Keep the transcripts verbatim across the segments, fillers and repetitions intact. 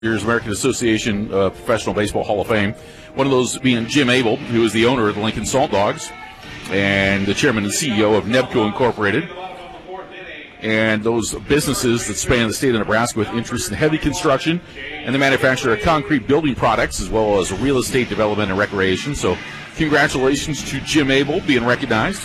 Year's American Association uh, Professional Baseball Hall of Fame. One of those being Jim Abel, who is the owner of the Lincoln Salt Dogs and the chairman and C E O of Nebco Incorporated. And those businesses that span the state of Nebraska with interest in heavy construction and the manufacture of concrete building products, as well as real estate development and recreation. So congratulations to Jim Abel being recognized.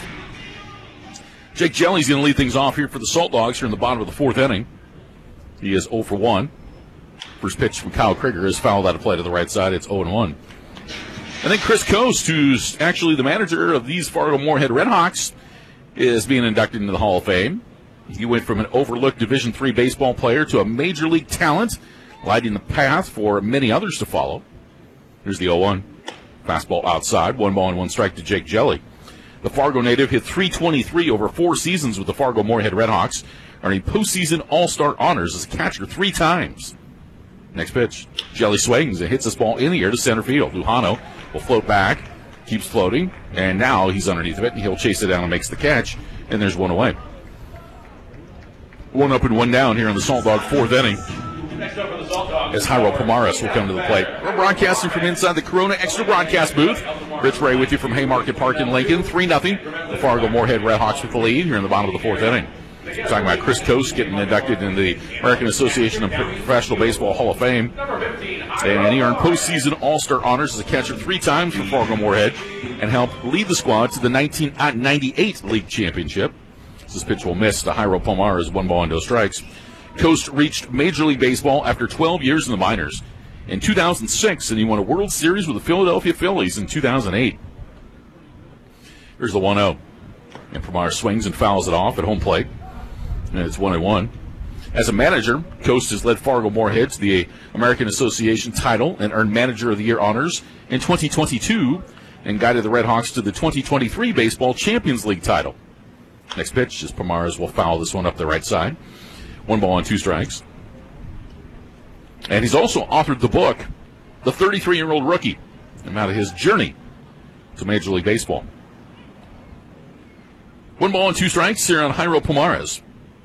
Jake Jelly's going to lead things off here for the Salt Dogs here in the bottom of the fourth inning. He is oh for one. First pitch from Kyle Krieger is fouled out of play to the right side. It's oh and one. And then Chris Coast, who's actually the manager of these Fargo-Moorhead Redhawks, is being inducted into the Hall of Fame. He went from an overlooked Division three baseball player to a major league talent, lighting the path for many others to follow. Here's the oh one. Fastball outside, one ball and one strike to Jake Jelly. The Fargo native hit three twenty-three over four seasons with the Fargo-Moorhead Redhawks, earning postseason All-Star honors as a catcher three times. Next pitch, Jelly swings and hits this ball in the air to center field. Lujano will float back, keeps floating, and now he's underneath of it, and he'll chase it down and makes the catch, and there's one away. One up and one down here in the Salt Dog fourth inning. As Jairo Pomares will come to the plate. We're broadcasting from inside the Corona Extra broadcast booth. Rich Ray with you from Haymarket Park in Lincoln. three nothing. The Fargo-Moorhead Redhawks with the lead here in the bottom of the fourth inning. We're talking about Chris Coast getting inducted into the American Association of Professional Baseball Hall of Fame. And he earned postseason All-Star honors as a catcher three times for Fargo-Moorhead and helped lead the squad to the nineteen ninety-eight league championship. This pitch will miss to Jairo Pomares, one ball and no strikes. Coast reached Major League Baseball after twelve years in the minors in two thousand six, and he won a World Series with the Philadelphia Phillies in two thousand eight. Here's the one oh. And Pomares swings and fouls it off at home plate. And it's one and one. As a manager, Coast has led Fargo-Moorhead to the American Association title and earned Manager of the Year honors in twenty twenty-two and guided the Redhawks to the twenty twenty-three Baseball Champions League title. Next pitch is Pomares will foul this one up the right side. One ball and two strikes. And he's also authored the book, The thirty-three-Year-Old Rookie, about his journey to Major League Baseball. One ball and two strikes here on Jairo Pomares.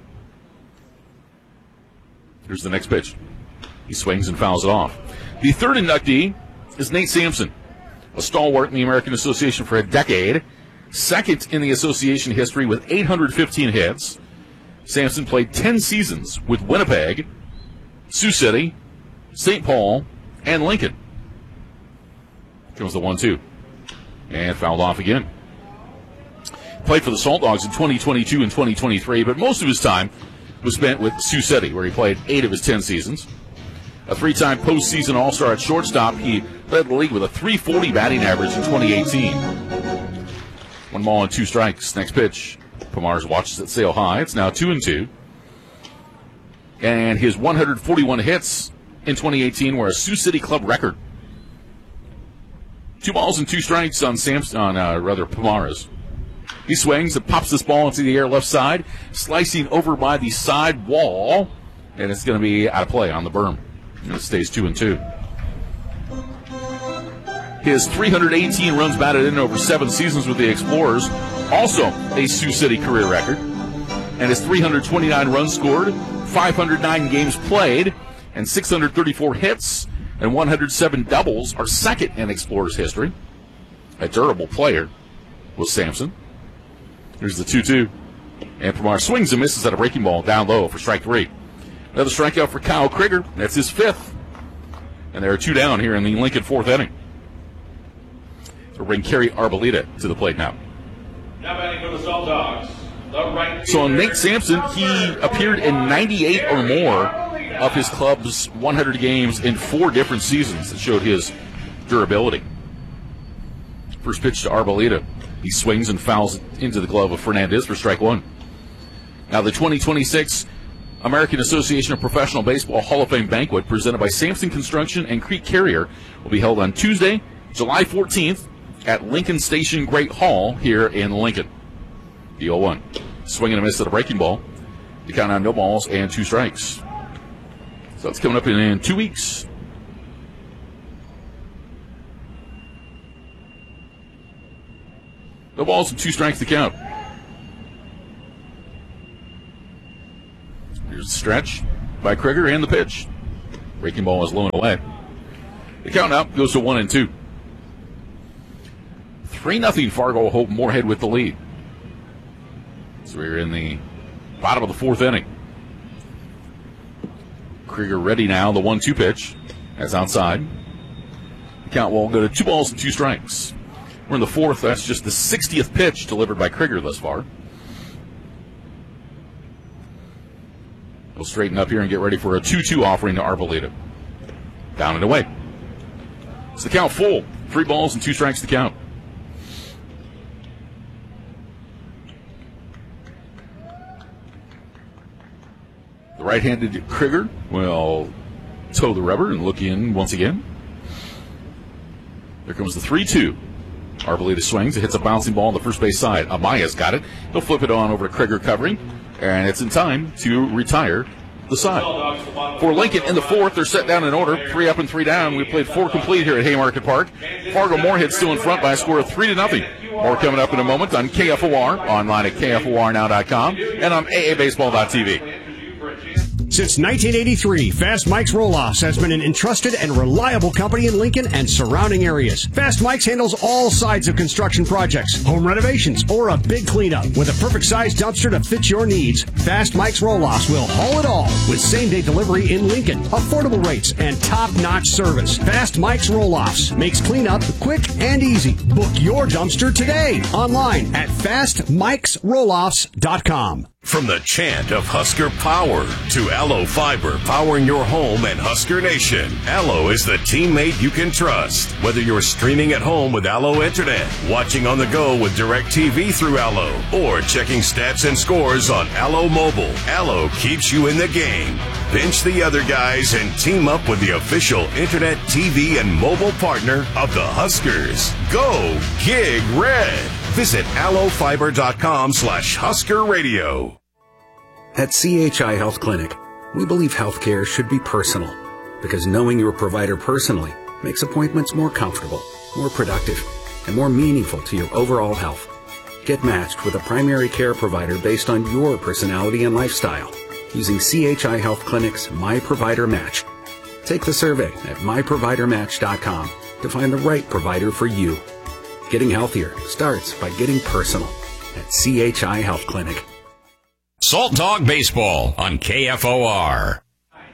Here's the next pitch. He swings and fouls it off. The third inductee is Nate Sampson, a stalwart in the American Association for a decade, second in the association history with eight hundred fifteen hits. Sampson played ten seasons with Winnipeg, Sioux City, Saint Paul, and Lincoln. Comes the one two. And fouled off again. Played for the Salt Dogs in twenty twenty-two and twenty twenty-three, but most of his time was spent with Sioux City, where he played eight of his ten seasons. A three-time postseason All-Star at shortstop, he led the league with a three forty batting average in twenty eighteen. One ball and two strikes. Next pitch. Pomares watches it sail high. It's now two and two. And his one hundred forty-one hits in twenty eighteen were a Sioux City club record. Two balls and two strikes on Samson, on uh, rather Pomares. He swings and pops this ball into the air left side, slicing over by the side wall, and it's going to be out of play on the berm. And it stays two and two. His three hundred eighteen runs batted in over seven seasons with the Explorers, also a Sioux City career record. And his three hundred twenty-nine runs scored, five hundred nine games played, and six hundred thirty-four hits, and one hundred seven doubles are second in Explorers history. A durable player was Sampson. Here's the two two. And Pomares swings and misses at a breaking ball down low for strike three. Another strikeout for Kyle Krieger. That's his fifth. And there are two down here in the Lincoln fourth inning. So bring Kerry Arboleda to the plate now. Now batting for the Salt Dogs. The right so Nate Sampson, he appeared in ninety-eight or more of his club's one hundred games in four different seasons that showed his durability. First pitch to Arboleda. He swings and fouls into the glove of Fernandez for strike one. Now the twenty twenty-six American Association of Professional Baseball Hall of Fame banquet presented by Sampson Construction and Creek Carrier will be held on Tuesday, July fourteenth at Lincoln Station Great Hall here in Lincoln. The oh one. Swing and a miss at a breaking ball. You count on no balls and two strikes. So it's coming up in, in two weeks. No balls and two strikes to count. Here's the stretch by Krieger and the pitch. Breaking ball is low and away. The count now goes to one and two. three nothing Fargo Hope Moorhead with the lead. So we're in the bottom of the fourth inning. Krieger ready now, the one two pitch. That's outside. The count will go to two balls and two strikes. We're in the fourth. That's just the sixtieth pitch delivered by Krieger thus far. We'll straighten up here and get ready for a two two offering to Arboleda. Down and away. It's the count full. Three balls and two strikes to count. The right-handed Krieger will toe the rubber and look in once again. There comes the three two. Arboleda swings. It hits a bouncing ball on the first base side. Amaya's got it. He'll flip it on over to Krieger covering, and it's in time to retire the side. For Lincoln in the fourth, they're set down in order. Three up and three down. We played four complete here at Haymarket Park. Fargo Moorhead still in front by a score of three to nothing. More coming up in a moment on K F O R, online at K F O R now dot com, and on A A baseball dot T V. Since nineteen eighty-three, Fast Mike's Roll-Offs has been an entrusted and reliable company in Lincoln and surrounding areas. Fast Mike's handles all sides of construction projects, home renovations, or a big cleanup. With a perfect size dumpster to fit your needs, Fast Mike's Roll-Offs will haul it all with same-day delivery in Lincoln, affordable rates, and top-notch service. Fast Mike's Roll-Offs makes cleanup quick and easy. Book your dumpster today online at fast mikes roll offs dot com. From the chant of Husker Power to Allo Fiber powering your home and Husker Nation, Allo is the teammate you can trust. Whether you're streaming at home with Allo Internet, watching on the go with DirecTV through Allo, or checking stats and scores on Allo Mobile, Allo keeps you in the game. Bench the other guys and team up with the official Internet, T V, and mobile partner of the Huskers. Go Gig Red! Visit allofiber.com slash Husker Radio. At C H I Health Clinic, we believe healthcare should be personal because knowing your provider personally makes appointments more comfortable, more productive, and more meaningful to your overall health. Get matched with a primary care provider based on your personality and lifestyle using C H I Health Clinic's My Provider Match. Take the survey at my provider match dot com to find the right provider for you. Getting healthier starts by getting personal at C H I Health Clinic. Salt Dog Baseball on K F O R.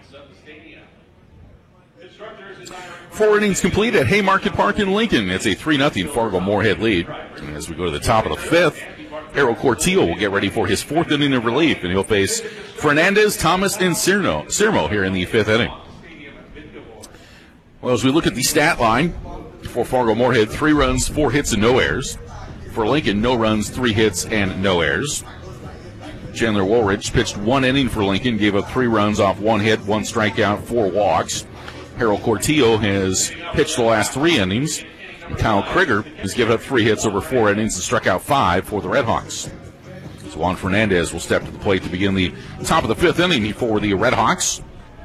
Four innings complete at Haymarket Park in Lincoln. It's a three nothing Fargo Moorhead lead. And as we go to the top of the fifth, Harold Cortillo will get ready for his fourth inning of relief, and he'll face Fernandez, Thomas, and Cirno, Cirmo here in the fifth inning. Well, as we look at the stat line, for Fargo Moorhead, three runs, four hits, and no errors. For Lincoln, no runs, three hits, and no errors. Chandler Woolridge pitched one inning for Lincoln, gave up three runs off one hit, one strikeout, four walks. Harold Cortillo has pitched the last three innings. And Kyle Krieger has given up three hits over four innings and struck out five for the Redhawks. So Juan Fernandez will step to the plate to begin the top of the fifth inning for the Redhawks.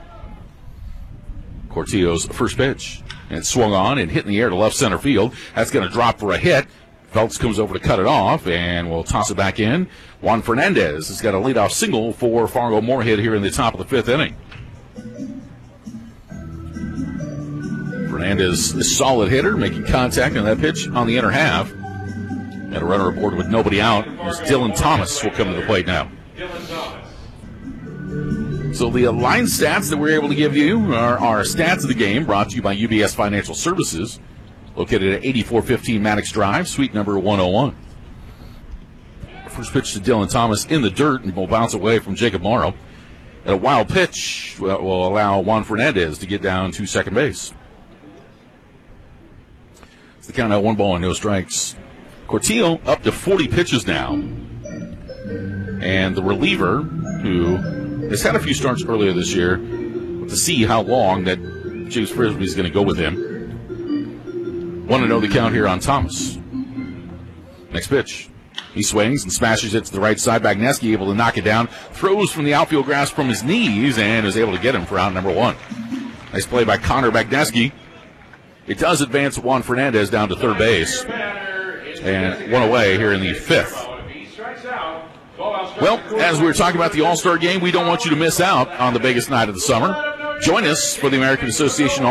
Cortillo's first pitch. And it swung on and hit in the air to left center field. That's going to drop for a hit. Phelps comes over to cut it off, and we'll toss it back in. Juan Fernandez has got a leadoff single for Fargo Moorhead here in the top of the fifth inning. Fernandez is a solid hitter, making contact on that pitch on the inner half. And a runner aboard with nobody out. As Dylan Thomas will come to the plate now. So the line stats that we're able to give you are our stats of the game, brought to you by U B S Financial Services, located at eighty-four fifteen Maddox Drive, suite number one oh one. First pitch to Dylan Thomas in the dirt, and will bounce away from Jacob Morrow. And a wild pitch will allow Juan Fernandez to get down to second base. It's the count now, one ball and no strikes. Cortillo up to forty pitches now. And the reliever, who has had a few starts earlier this year, to see how long that James Frisbee is going to go with him. Want to know the count here on Thomas. Next pitch. He swings and smashes it to the right side. Bagneski able to knock it down. Throws from the outfield grass from his knees and is able to get him for out number one. Nice play by Connor Bagneski. It does advance Juan Fernandez down to third base. And one away here in the fifth. Well, as we were talking about the All-Star game, we don't want you to miss out on the biggest night of the summer. Join us for the American Association